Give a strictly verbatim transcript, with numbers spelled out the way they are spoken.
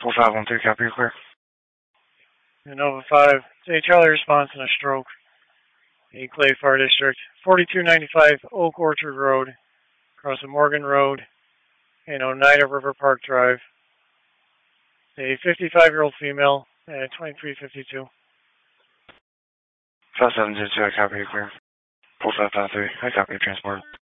Full five one three, copy, you're clear. Nova five, it's a Charlie response in a stroke. A Clay Fire District, forty-two ninety-five Oak Orchard Road, across the Morgan Road, in Oneida River Park Drive. A fifty-five-year-old female at twenty-three fifty-two. five seven zero two, I copy, you're clear. Full five five three, I copy, your transport.